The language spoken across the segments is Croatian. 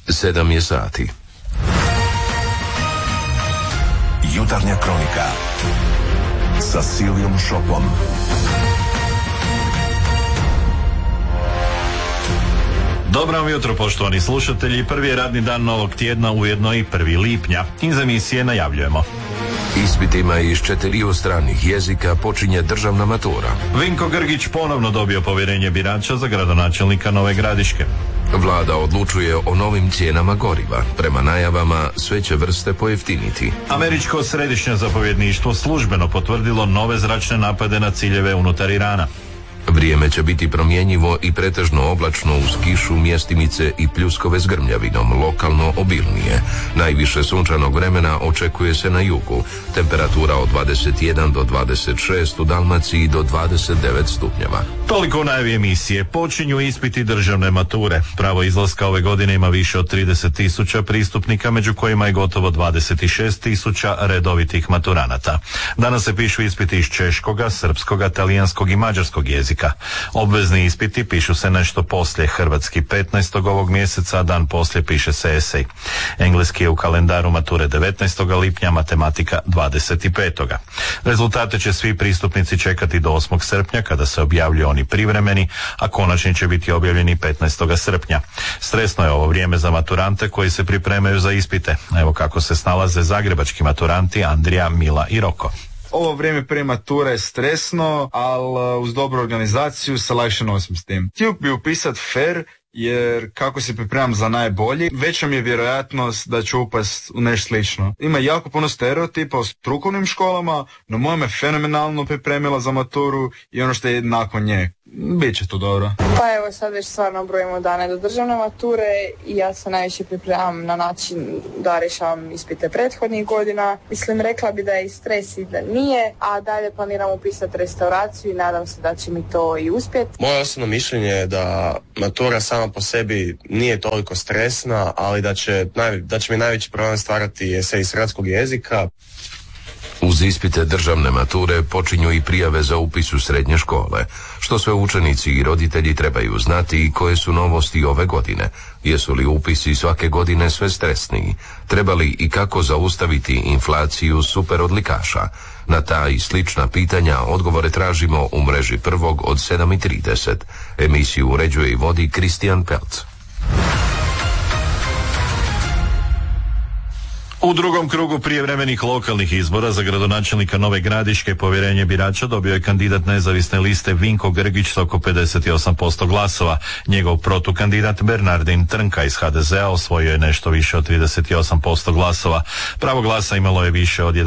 7 je sati. Jutarnja kronika sa Silvijom Šopom. Dobro vam jutro, poštovani slušatelji. Prvi je radni dan novog tjedna, ujedno i 1. lipnja. Iz emisije najavljujemo. Ispitima iz 4 stranih jezika počinje državna matura. Vinko Grgić ponovno dobio povjerenje birača za gradonačelnika Nove Gradiške. Vlada odlučuje o novim cijenama goriva. Prema najavama sve će vrste pojeftiniti. Američko središnje zapovjedništvo službeno potvrdilo nove zračne napade na ciljeve unutar Irana. Vrijeme će biti promjenjivo i pretežno oblačno uz kišu, mjestimice i pljuskove s grmljavinom, lokalno obilnije. Najviše sunčanog vremena očekuje se na jugu. Temperatura od 21 do 26, u Dalmaciji do 29 stupnjeva. Toliko u najavi emisije. Počinju ispiti državne mature. Pravo izlaska ove godine ima više od 30.000 pristupnika, među kojima je gotovo 26.000 redovitih maturanata. Danas se pišu ispiti iz češkoga, srpskoga, talijanskog i mađarskog jezika. Obvezni ispiti pišu se nešto poslije, hrvatski 15. ovog mjeseca, a dan poslije piše se esej. Engleski je u kalendaru mature 19. lipnja, matematika 25. Rezultate će svi pristupnici čekati do 8. srpnja kada se objavljuju oni privremeni, a konačni će biti objavljeni 15. srpnja. Stresno je ovo vrijeme za maturante koji se pripremaju za ispite. Evo kako se snalaze zagrebački maturanti Andrija, Mila i Roko. Ovo vrijeme prije mature je stresno, ali uz dobru organizaciju se lakše nosim s tim. Htio bi upisati FER, jer kako se pripremam za najbolji, veća mi je vjerojatnost da ću upast u nešto slično. Ima jako puno stereotipa o strukovnim školama, no moja me fenomenalno pripremila za maturu i ono što je nakon nje. Biće to dobro. Pa evo sad već stvarno brojimo dane do državne mature i ja se najviše pripremam na način da rješavam ispite prethodnih godina. Mislim, rekla bi da je i stres i da nije, a dalje planiram upisati restauraciju i nadam se da će mi to i uspjeti. Moje osobno mišljenje je da matura sama po sebi nije toliko stresna, ali da će mi najveći problem stvarati esej iz hrvatskog jezika. Uz ispite državne mature počinju i prijave za upis u srednje škole. Što sve učenici i roditelji trebaju znati i koje su novosti ove godine. Jesu li upisi svake godine sve stresniji? Treba li i kako zaustaviti inflaciju superodlikaša? Na ta i slična pitanja odgovore tražimo u mreži Prvog od 7:30. Emisiju uređuje i vodi Kristijan Pelc. U drugom krugu prijevremenih lokalnih izbora za gradonačelnika Nove Gradiške povjerenje birača dobio je kandidat nezavisne liste Vinko Grgić s oko 58% glasova. Njegov protukandidat Bernardin Trnka iz HDZ-a osvojio je nešto više od 38% glasova. Pravo glasa imalo je više od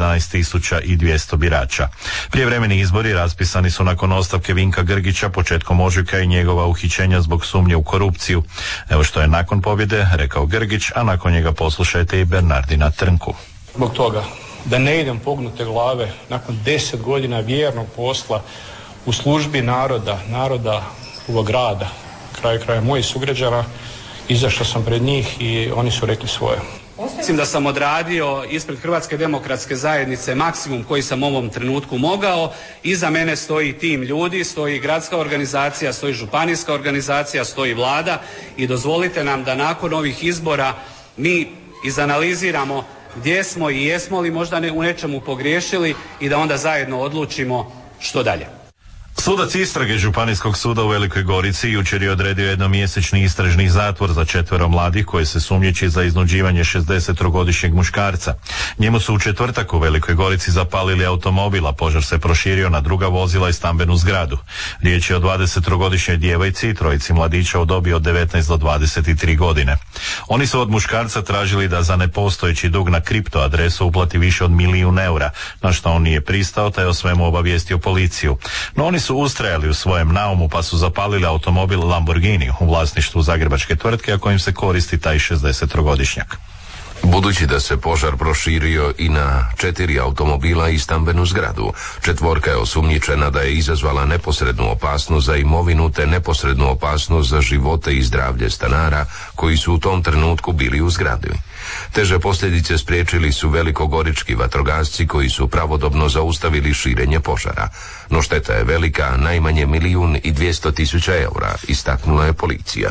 11.200 birača. Prijevremeni izbori raspisani su nakon ostavke Vinka Grgića početkom ožujka i njegova uhićenja zbog sumnje u korupciju. Evo što je nakon pobjede rekao Grgić, a nakon njega poslušajte i Bernardina Trnku. Zbog toga da ne idem pognute glave nakon 10 godina vjernog posla u službi naroda ovog grada, kraja mojih sugrađana, izašao sam pred njih i oni su rekli svoje. Mislim da sam odradio ispred Hrvatske demokratske zajednice maksimum koji sam u ovom trenutku mogao. Iza mene stoji tim ljudi, stoji gradska organizacija, stoji županijska organizacija, stoji vlada i dozvolite nam da nakon ovih izbora mi izanaliziramo gdje smo i jesmo li možda u nečemu pogriješili i da onda zajedno odlučimo što dalje. Sudac istrage Županijskog suda u Velikoj Gorici jučer je odredio jednomjesečni istražni zatvor za 4 mladih koji se sumnjiči za iznuđivanje 63-godišnjeg muškarca. Njemu su u četvrtak u Velikoj Gorici zapalili automobil, a požar se proširio na druga vozila i stambenu zgradu. Riječ je o 23-godišnjoj djevojci i 3 mladića u dobi od 19 do 23 godine. Oni su od muškarca tražili da za nepostojeći dug na kripto adresu uplati više od 1 milijun eura, na što on nije pristao te je o svemu obavijestio policiju. No oni su ustrajali u svojem naumu pa su zapalili automobil Lamborghini u vlasništvu zagrebačke tvrtke, a kojim se koristi taj 63-godišnjak. Budući da se požar proširio i na 4 automobila i stambenu zgradu, 4 je osumnjičena da je izazvala neposrednu opasnost za imovinu te neposrednu opasnost za živote i zdravlje stanara koji su u tom trenutku bili u zgradi. Teže posljedice spriječili su velikogorički vatrogasci koji su pravodobno zaustavili širenje požara. No šteta je velika, najmanje 1.200.000 eura, istaknula je policija.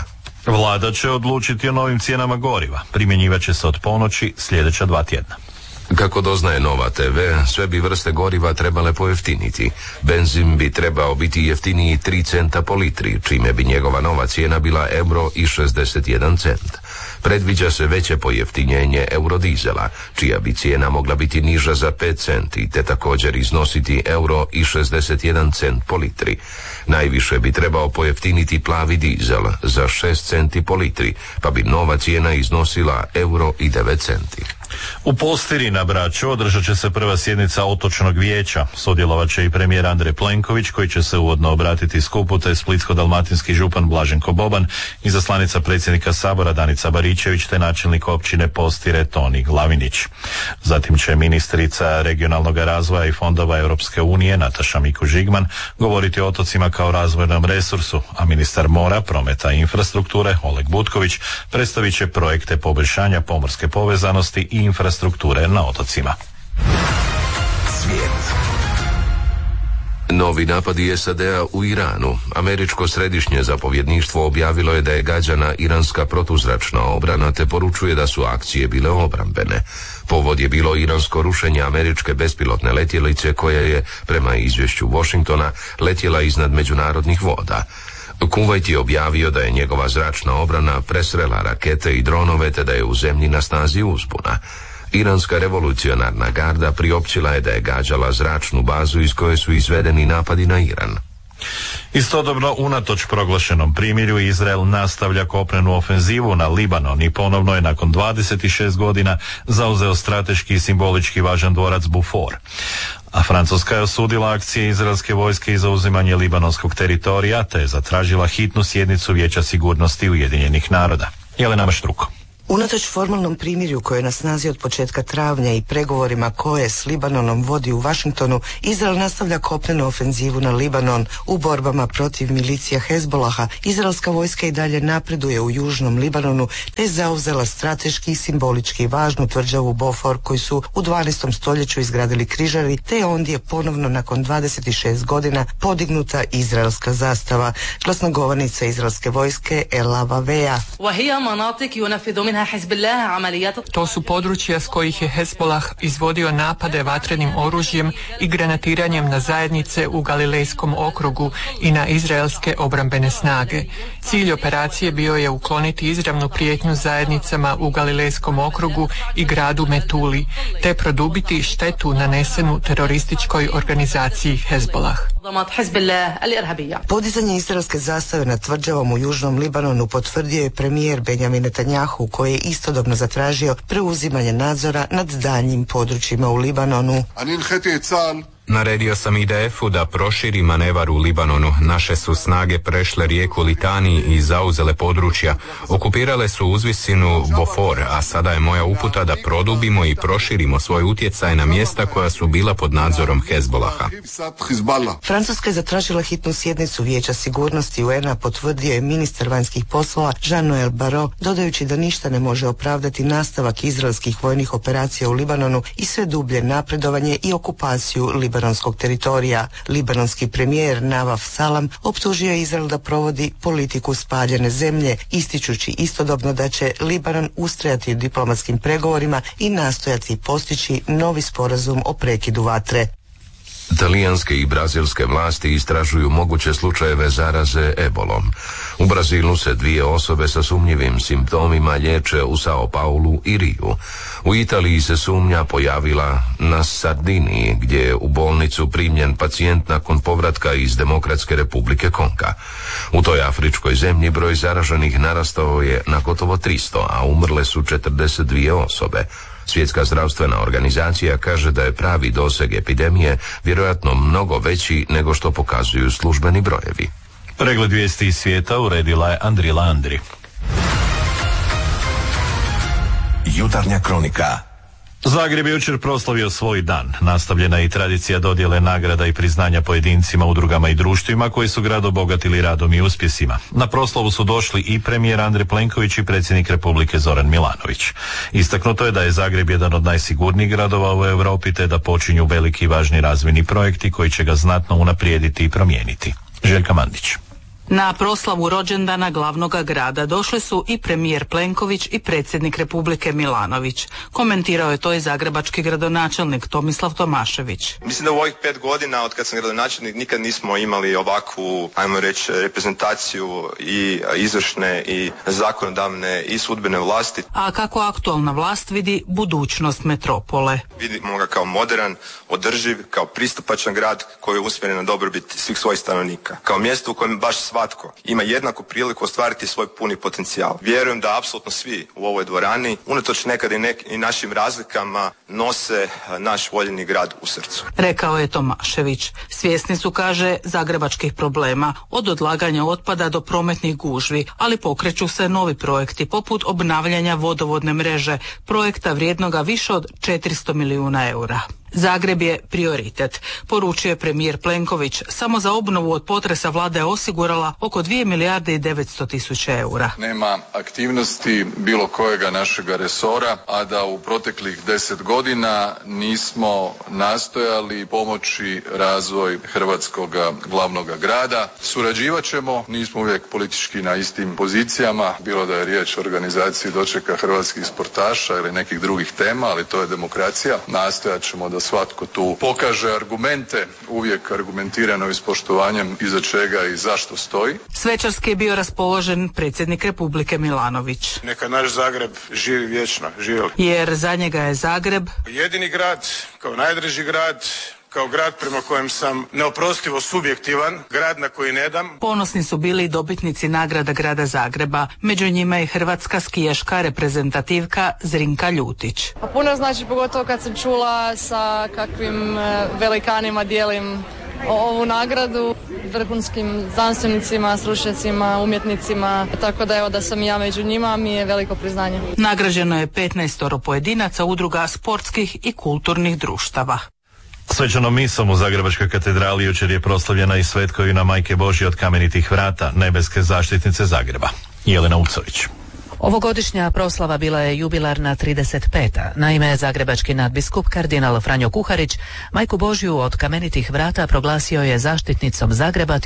Vlada će odlučiti o novim cijenama goriva. Primjenjivat će se od ponoći sljedeća 2 tjedna. Kako doznaje Nova TV, sve bi vrste goriva trebale pojeftiniti. Benzin bi trebao biti jeftiniji 3 centa po litri, čime bi njegova nova cijena bila €1,61. Predviđa se veće pojeftinjenje eurodizela, čija bi cijena mogla biti niža za 5 centi, te također iznositi €1,61 po litri. Najviše bi trebao pojeftiniti plavi dizel za 6 centi po litri, pa bi nova cijena iznosila €1,09. U Postiri na Braču održat će se prva sjednica Otočnog vijeća. Sudjelovat će i premijer Andrej Plenković, koji će se uvodno obratiti skupu, te splitsko-dalmatinski župan Blaženko Boban, izaslanica predsjednika Sabora Danica Baričević, te načelnik općine Postire Toni Glavinić. Zatim će ministrica regionalnog razvoja i fondova Europske unije Nataša Mikuš-Žigman govoriti o otocima kao razvojnom resursu, a ministar mora, prometa i infrastrukture Oleg Butković predstavit će projekte poboljšanja pomorske povezanosti i infrastrukture na otocima. Svijet. Novi napadi SAD-a u Iranu. Američko središnje zapovjedništvo objavilo je da je gađana iranska protuzračna obrana, te poručuje da su akcije bile obrambene. Povod je bilo iransko rušenje američke bespilotne letjelice koja je, prema izvješću Washingtona, letjela iznad međunarodnih voda. Kuvajt je objavio da je njegova zračna obrana presrela rakete i dronove, te da je u zemlji na snazi uzbuna. Iranska revolucionarna garda priopćila je da je gađala zračnu bazu iz koje su izvedeni napadi na Iran. Istodobno, unatoč proglašenom primirju, Izrael nastavlja kopnenu ofenzivu na Libanon i ponovno je nakon 26 godina zauzeo strateški i simbolički važan dvorac Bufor. A Francuska je osudila akcije izraelske vojske i zauzimanje libanonskog teritorija, te je zatražila hitnu sjednicu Vijeća sigurnosti Ujedinjenih naroda. Jelena Maštruko. Unatoč formalnom primirju koje je na snazi od početka travnja i pregovorima koje s Libanonom vodi u Washingtonu, Izrael nastavlja kopnenu ofenzivu na Libanon u borbama protiv milicija Hezbolaha. Izraelska vojska i dalje napreduje u južnom Libanonu, te je zauzela strateški i simbolički važnu tvrđavu Bofor koju su u 12. stoljeću izgradili križari, te je ondje ponovno nakon 26 godina podignuta izraelska zastava. Glasnogovornica izraelske vojske Elava Veja. To su područja s kojih je Hezbolah izvodio napade vatrenim oružjem i granatiranjem na zajednice u Galilejskom okrugu i na izraelske obrambene snage. Cilj operacije bio je ukloniti izravnu prijetnju zajednicama u Galilejskom okrugu i gradu Metuli, te produbiti štetu nanesenu terorističkoj organizaciji Hezbolah. Podizanje izraelske zastave nad tvrđavom u južnom Libanonu potvrdio je premijer Benjamin Netanjahu, koji je istodobno zatražio preuzimanje nadzora nad daljnjim područjima u Libanonu. Naredio sam IDF-u da proširi manevar u Libanonu. Naše su snage prešle rijeku Litani i zauzele područja. Okupirale su uzvisinu Bofor, a sada je moja uputa da produbimo i proširimo svoj utjecaj na mjesta koja su bila pod nadzorom Hezbolaha. Francuska je zatražila hitnu sjednicu Vijeća sigurnosti UN-a, potvrdio je ministar vanjskih poslova Jean-Noël Barrot, dodajući da ništa ne može opravdati nastavak izraelskih vojnih operacija u Libanonu i sve dublje napredovanje i okupaciju libanonskog teritorija. Libanonski premijer Nawaf Salam optužio je Izrael da provodi politiku spaljene zemlje, ističući istodobno da će Libanon ustrajati u diplomatskim pregovorima i nastojati postići novi sporazum o prekidu vatre. Talijanske i brazilske vlasti istražuju moguće slučajeve zaraze ebolom. U Brazilu se 2 osobe sa sumnjivim simptomima liječe u Sao Paulu i Riju. U Italiji se sumnja pojavila na Sardiniji, gdje je u bolnicu primljen pacijent nakon povratka iz Demokratske republike Konga. U toj afričkoj zemlji broj zaraženih narastao je na gotovo 300, a umrle su 42 osobe. Svjetska zdravstvena organizacija kaže da je pravi doseg epidemije vjerojatno mnogo veći nego što pokazuju službeni brojevi. Pregled vijesti iz svijeta uredila je Andrila Andri. Jutarnja kronika. Zagreb je jučer proslavio svoj dan. Nastavljena je i tradicija dodjele nagrada i priznanja pojedincima, udrugama i društvima koji su grad obogatili radom i uspjesima. Na proslavu su došli i premijer Andrej Plenković i predsjednik Republike Zoran Milanović. Istaknuto je da je Zagreb jedan od najsigurnijih gradova u Europi, te da počinju veliki i važni razvojni projekti koji će ga znatno unaprijediti i promijeniti. Željka Mandić. Na proslavu rođendana glavnog grada došli su i premijer Plenković i predsjednik Republike Milanović. Komentirao je to i zagrebački gradonačelnik Tomislav Tomašević. Mislim da u ovih 5 godina od kad sam gradonačelnik nikad nismo imali ovakvu, ajmo reći, reprezentaciju i izvršne i zakonodavne i sudbene vlasti. A kako aktualna vlast vidi budućnost metropole? Vidimo ga kao moderan, održiv, kao pristupačan grad koji je usmjeren na dobrobit svih svojih stanovnika. Kao mjesto u kojem baš svatko ima jednaku priliku ostvariti svoj puni potencijal. Vjerujem da apsolutno svi u ovoj dvorani, unatoč nekad i našim razlikama, nose naš voljeni grad u srcu. Rekao je Tomašević. Svjesni su, kaže, zagrebačkih problema, od odlaganja otpada do prometnih gužvi, ali pokreću se novi projekti poput obnavljanja vodovodne mreže, projekta vrijednoga više od 400 milijuna eura. Zagreb je prioritet, poručio je premijer Plenković. Samo za obnovu od potresa vlada je osigurala oko 2 milijarde i 900 tisuća eura. Nema aktivnosti bilo kojega našega resora, a da u proteklih 10 godina nismo nastojali pomoći razvoj hrvatskog glavnog grada. Surađivat ćemo, nismo uvijek politički na istim pozicijama, bilo da je riječ o organizaciji dočeka hrvatskih sportaša ili nekih drugih tema, ali to je demokracija. Nastojat ćemo da svatko tu pokaže argumente, uvijek argumentirano i s poštovanjem iza čega i zašto stoji. Svečarski je bio raspoložen predsjednik Republike Milanović. Neka naš Zagreb živi vječno, živjeli. Jer za njega je Zagreb jedini grad, kao najdraži grad, kao grad prema kojem sam neoprostivo subjektivan, grad na koji ne dam. Ponosni su bili i dobitnici nagrada grada Zagreba, među njima i hrvatska skijaška reprezentativka Zrinka Ljutić. A puno znači, pogotovo kad sam čula sa kakvim velikanima dijelim ovu nagradu, vrhunskim znanstvenicima, stručnjacima, umjetnicima, tako da evo da sam ja među njima mi je veliko priznanje. Nagrađeno je 15 pojedinaca, udruga sportskih i kulturnih društava. Svečanom misom u Zagrebačkoj katedrali jučer je proslavljena i svetkovina Majke Božje od Kamenitih vrata, nebeske zaštitnice Zagreba. Jelena Ucović. Ovogodišnja proslava bila je jubilarna 35. Naime, zagrebački nadbiskup kardinal Franjo Kuharić Majku Božju od Kamenitih vrata proglasio je zaštitnicom Zagreba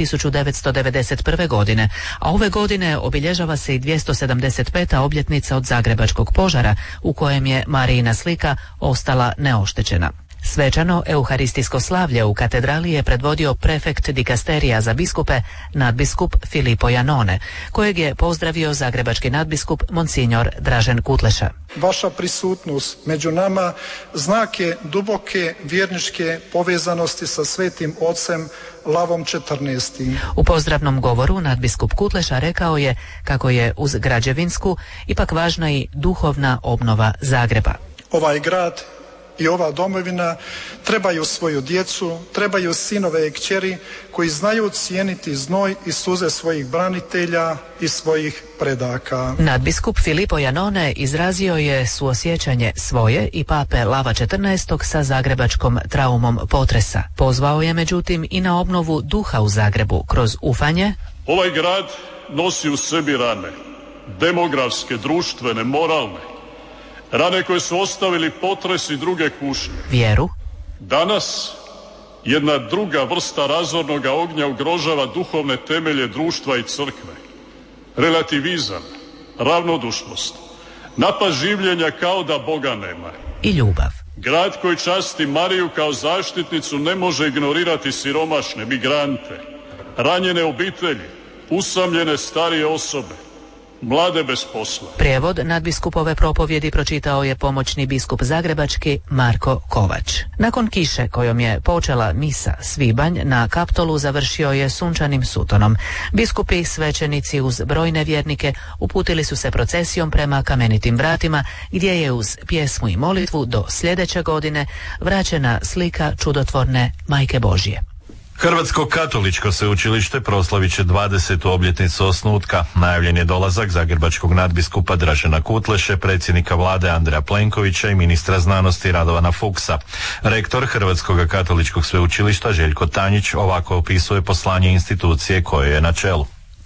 1991. godine, a ove godine obilježava se i 275. obljetnica od zagrebačkog požara u kojem je Marijina slika ostala neoštećena. Svečano euharistijsko slavlje u katedrali je predvodio prefekt dikasterija za biskupe, nadbiskup Filipo Janone, kojeg je pozdravio zagrebački nadbiskup Monsignor Dražen Kutleša. Vaša prisutnost među nama znak je duboke vjerničke povezanosti sa Svetim Ocem Lavom XIV. U pozdravnom govoru nadbiskup Kutleša rekao je kako je uz građevinsku ipak važna i duhovna obnova Zagreba. Ovaj grad i ova domovina trebaju svoju djecu, trebaju sinove i kćeri koji znaju cijeniti znoj i suze svojih branitelja i svojih predaka. Nadbiskup Filipo Janone izrazio je suosjećanje svoje i pape Lava XIV sa zagrebačkom traumom potresa. Pozvao je međutim i na obnovu duha u Zagrebu kroz ufanje. Ovaj grad nosi u sebi rane, demografske, društvene, moralne. Rane koje su ostavili potres i druge kušnje. Vjeru. Danas jedna druga vrsta razornog ognja ugrožava duhovne temelje društva i crkve. Relativizam, ravnodušnost, napad življenja kao da Boga nema. I ljubav. Grad koji časti Mariju kao zaštitnicu ne može ignorirati siromašne, migrante, ranjene obitelji, usamljene starije osobe, mlade bez posla. Prijevod nadbiskupove propovjedi pročitao je pomoćni biskup zagrebački Marko Kovač. Nakon kiše kojom je počela misa svibanj na Kaptolu završio je sunčanim sutonom. Biskupi, svećenici uz brojne vjernike uputili su se procesijom prema Kamenitim vratima gdje je uz pjesmu i molitvu do sljedeće godine vraćena slika čudotvorne Majke Božje. Hrvatsko katoličko sveučilište proslavit će 20. obljetnicu osnutka. Najavljen je dolazak zagrebačkog nadbiskupa Dražena Kutleše, predsjednika vlade Andreja Plenkovića i ministra znanosti Radovana Fuchsa. Rektor Hrvatskog katoličkog sveučilišta Željko Tanjić ovako opisuje poslanje institucije koje je na čelu.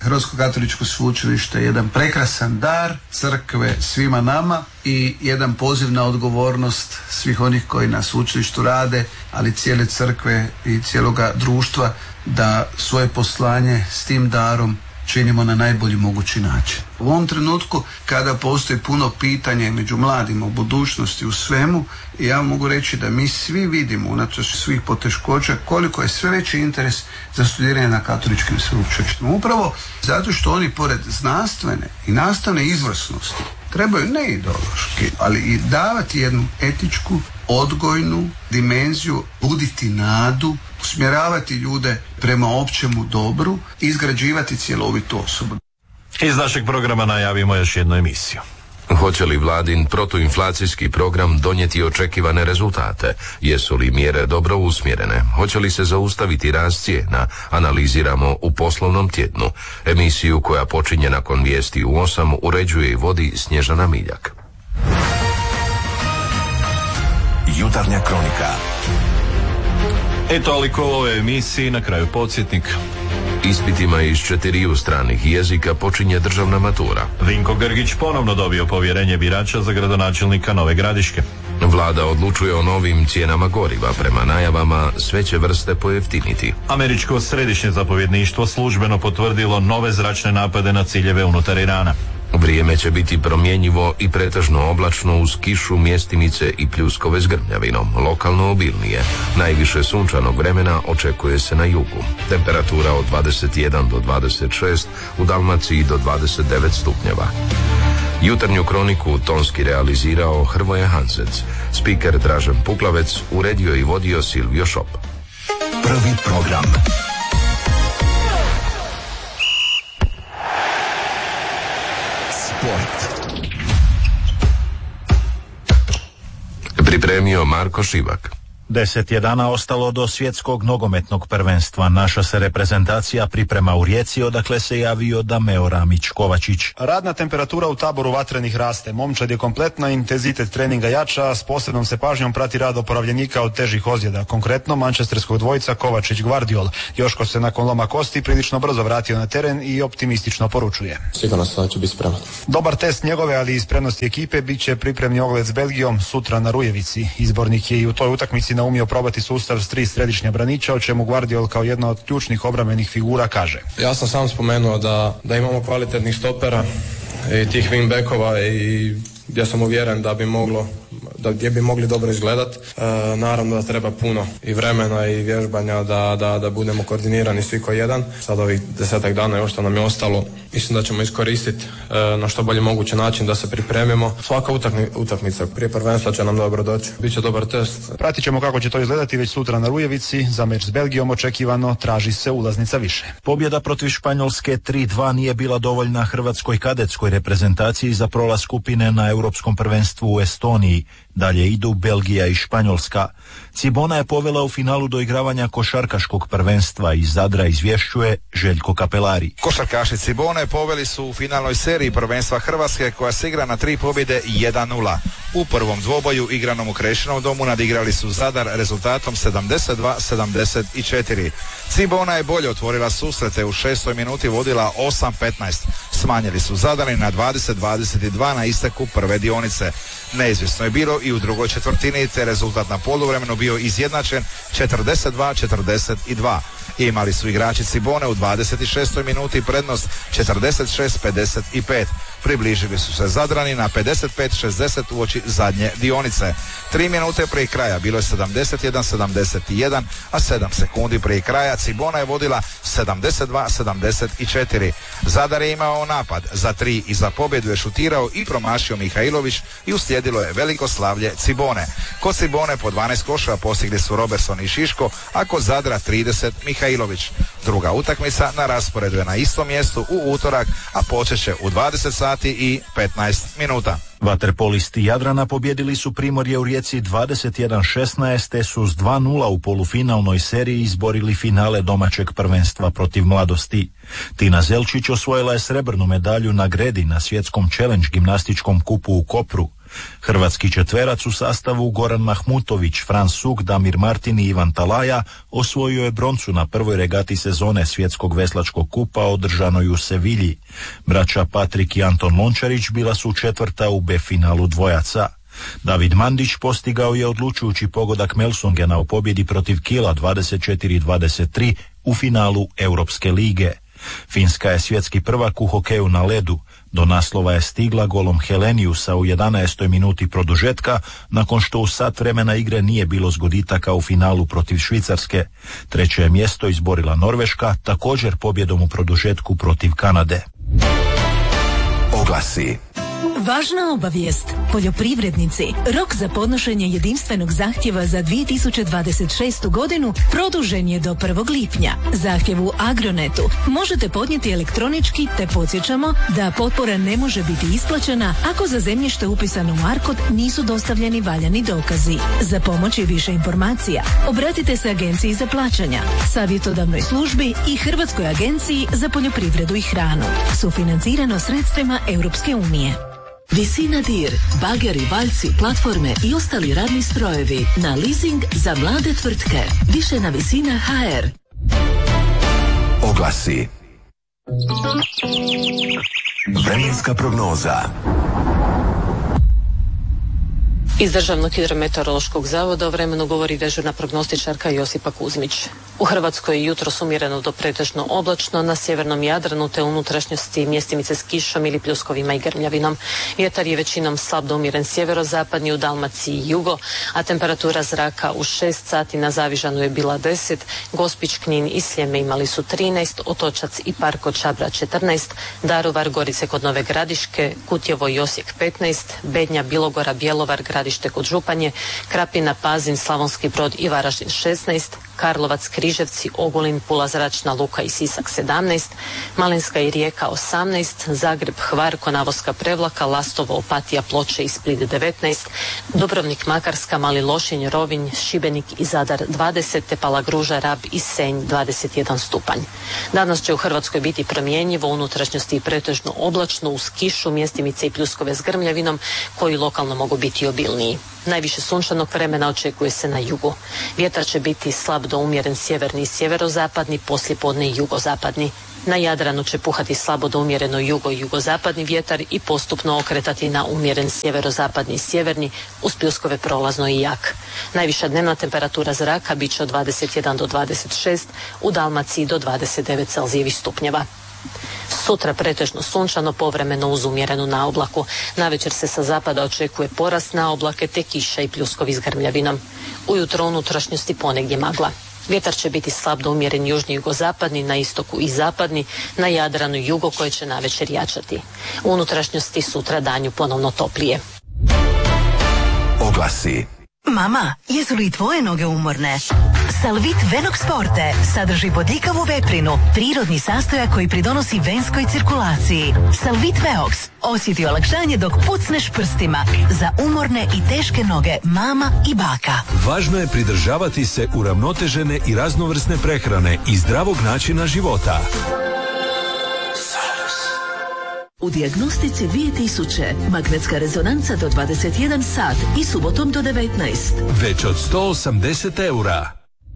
Hrvatsko katoličko sveučilište je jedan prekrasan dar crkve svima nama i jedan poziv na odgovornost svih onih koji na sveučilištu rade, ali cijele crkve i cijeloga društva, da svoje poslanje s tim darom činimo na najbolji mogući način. U ovom trenutku kada postoji puno pitanja među mladima o budućnosti, u svemu, ja mogu reći da mi svi vidimo unatoč svih poteškoća koliko je sve veći interes za studiranje na katoličkim sveučilištima. Upravo zato što oni pored znanstvene i nastavne izvrsnosti trebaju ne ideološki, ali i davati jednu etičku, odgojnu dimenziju, buditi nadu, usmjeravati ljude prema općemu dobru i izgrađivati cjelovitu osobu. Iz našeg programa najavimo još jednu emisiju. Hoće li vladin protuinflacijski program donijeti očekivane rezultate? Jesu li mjere dobro usmjerene? Hoće li se zaustaviti rast cijena? Analiziramo u Poslovnom tjednu. Emisiju koja počinje nakon vijesti u 8 uređuje i vodi Snježana Miljak. Jutarnja kronika. Toliko u ovoj emisiji, na kraju podsjetnik. Ispitima iz 4 stranih jezika počinje državna matura. Vinko Grgić ponovno dobio povjerenje birača za gradonačelnika Nove Gradiške. Vlada odlučuje o novim cijenama goriva. Prema najavama sve će vrste pojeftiniti. Američko središnje zapovjedništvo službeno potvrdilo nove zračne napade na ciljeve unutar Irana. Vrijeme će biti promjenjivo i pretežno oblačno uz kišu, mjestimice i pljuskove s grmljavinom, lokalno obilnije. Najviše sunčanog vremena očekuje se na jugu. Temperatura od 21 do 26, u Dalmaciji do 29 stupnjeva. Jutarnju kroniku tonski realizirao Hrvoje Hansec. Spiker Dražen Puklavec, uredio i vodio Silvio Šop. Prvi program. Pripremio Marko Šivak. 10 je dana ostalo do svjetskog nogometnog prvenstva. Naša se reprezentacija priprema u Rijeci, odakle se javio Dameo Ramić-Kovačić. Radna temperatura u taboru Vatrenih raste. Momčad je kompletna, intenzitet treninga jača, s posebnom se pažnjom prati rad oporavljenika od težih ozljeda. Konkretno, mančesterskog dvojica Kovačić-Gvardiol. Joško se nakon loma kosti prilično brzo vratio na teren i optimistično poručuje. Sigurno sam da ću biti spreman. Dobar test njegove, ali i spremnosti ekipe, bit će pripremni ogled s Belgijom sutra na Rujevici. Izbornik je i u toj utakmici naumio probati sustav s 3 središnja braniča, o čemu Gvardiol kao jedna od ključnih obrambenih figura kaže. Ja sam sam spomenuo da imamo kvalitetnih stopera i tih wingbackova i gdje sam uvjeren gdje bi mogli dobro izgledat. Naravno da treba puno i vremena i vježbanja da budemo koordinirani svi ko jedan. Sad ovih 10 dana još što nam je ostalo, mislim da ćemo iskoristiti na što bolji mogući način da se pripremimo. Svaka utakmica prije prvenstva će nam dobro doći. Biće dobar test. Pratit ćemo kako će to izgledati već sutra na Rujevici. Za meč s Belgijom očekivano traži se ulaznica više. Pobjeda protiv Španjolske 3-2 nije bila dovoljna hrvatskoj kadetskoj reprezentaciji za prolaz skupine na Europskom prvenstvu u Estoniji. Dalje idu Belgija i Španjolska. Cibona je povela u finalu doigravanja košarkaškog prvenstva. Iz Zadra izvješćuje Željko Kapelari. Košarkaši Cibone poveli su u finalnoj seriji prvenstva Hrvatske koja se igra na 3 pobjede i 1-0. U prvom dvoboju igranom u Krešinom domu nadigrali su Zadar rezultatom 72-74. Cibona je bolje otvorila susrete, u 6. minuti vodila 8-15. Smanjili su Zadani na 20-22 na isteku prve dionice. Neizvjesno je bilo i u drugoj četvrtini, te rezultat na poluvremenu bio izjednačen 42-42. Imali su igrači Cibone u 26. minuti prednost 46-55. Približili su se Zadrani na 55-60 uoči zadnje dionice. 3 minute prije kraja bilo je 71-71, a 7 sekundi prije kraja Cibona je vodila 72-74. Zadar je imao napad za 3 i za pobjedu je šutirao i promašio Mihajlović i uslijedilo je veliko slavlje Cibone. Kod Cibone po 12 koševa postigli su Robertson i Šiško, a kod Zadra 30 Mihajlović. Druga utakmica na rasporedu je na istom mjestu u utorak, a počeće u 20 sati i 15 minuta. Vaterpolisti Jadrana pobjedili su Primorje u Rijeci 21-16 te su s 2-0 u polufinalnoj seriji izborili finale domaćeg prvenstva protiv Mladosti. Tina Zelčić osvojila je srebrnu medalju na gredi na svjetskom challenge gimnastičkom kupu u Kopru. Hrvatski četverac u sastavu Goran Mahmutović, Fran Suk, Damir Martin i Ivan Talaja osvojio je broncu na prvoj regati sezone Svjetskog veslačkog kupa održanoj u Sevilji. Braća Patrik i Anton Lončarić bila su četvrta u B finalu dvojaca. David Mandić postigao je odlučujući pogodak Melsungena u pobjedi protiv Kila 24-23 u finalu Europske lige. Finska je svjetski prvak u hokeju na ledu. Do naslova je stigla golom Heleniusa u 11. minuti produžetka, nakon što u sat vremena igre nije bilo zgoditaka u finalu protiv Švicarske. Treće je mjesto izborila Norveška, također pobjedom u produžetku protiv Kanade. Oglasi. Važna obavijest. Poljoprivrednici, rok za podnošenje jedinstvenog zahtjeva za 2026. godinu produžen je do 1. lipnja. Zahtjev u Agronetu možete podnijeti elektronički, te podsjećamo da potpora ne može biti isplaćena ako za zemljište upisano u ARKOD nisu dostavljeni valjani dokazi. Za pomoć i više informacija obratite se Agenciji za plaćanja, savjetodavnoj službi i Hrvatskoj agenciji za poljoprivredu i hranu. Sufinancirano sredstvima Europske unije. Visina dir, bageri, valjci, platforme i ostali radni strojevi na leasing za mlade tvrtke. Više na Visina HR. Oglasi. Vremenska prognoza. Iz Državnog hidrometeorološkog zavoda o vremenu govori dežurna prognostičarka Josipa Kuzmić. U Hrvatskoj je jutros umjereno do pretežno oblačno, na sjevernom Jadranu te unutrašnjosti mjestimice s kišom ili pljuskovima i grmljavinom. Vjetar je većinom slab do umjeren sjeverozapadni, u Dalmaciji i jugo, a temperatura zraka u 6 sati na Zavižanu je bila 10, Gospić, Knin i Sljeme imali su 13, Otočac i Park kod Čabra 14, Daruvar, Gorice kod Nove Gradiške, Kutjevo i Osijek 15, Bednja, Bilogora, Bjelovar, Gradište kod Županje, Krapina, Pazin, Slavonski Brod i Varaždin 16, Karlovac, Križevci, Ogulin, Pula, Zračna Luka i Sisak 17, Malinska i Rijeka 18, Zagreb, Hvar, Konavoska, Prevlaka, Lastovo, Opatija, Ploče i Split 19, Dubrovnik, Makarska, Mali Lošinj, Rovinj, Šibenik i Zadar 20, te Palagruža, Rab i Senj 21 stupanj. Danas će u Hrvatskoj biti promjenjivo, unutrašnjosti i pretežno oblačno uz kišu, mjestimice i pljuskove s grmljavinom koji lokalno mogu biti obilniji. Najviše sunčanog vremena očekuje se na jugu. Vjetar će biti slab do umjeren sjeverni i sjeverozapadni, poslijepodne i jugozapadni. Na Jadranu će puhati slabo do umjereno jugo i jugozapadni vjetar i postupno okretati na umjeren sjeverozapadni i sjeverni, uz pljuskove prolazno i jak. Najviša dnevna temperatura zraka bit će od 21 do 26, u Dalmaciji do 29 celzijevih stupnjeva. Sutra pretežno sunčano, povremeno uz umjerenu naoblaku. Navečer se sa zapada očekuje porast naoblake te kiša i pljuskovi s grmljavinom. Ujutro unutrašnjosti ponegdje magla. Vjetar će biti slab do umjeren južni i jugozapadni, na istoku i zapadni, na Jadranu i jugo koje će navečer jačati. U unutrašnjosti sutra danju ponovno toplije. Oglasi. Mama, jesu li tvoje noge umorne? Salvit Venox Forte sadrži bodljikavu veprinu, prirodni sastojak koji pridonosi venskoj cirkulaciji. Salvit Veox osjeti olakšanje dok pucneš prstima za umorne i teške noge mama i baka. Važno je pridržavati se uravnotežene i raznovrsne prehrane i zdravog načina života. U dijagnostici 2000, magnetska rezonanca do 21 sat i subotom do 19. Već od 180 eura.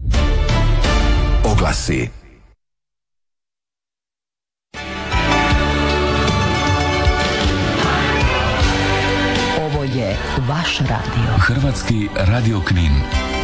Oglasi. Ovo je vaš radio. Hrvatski radio Knin.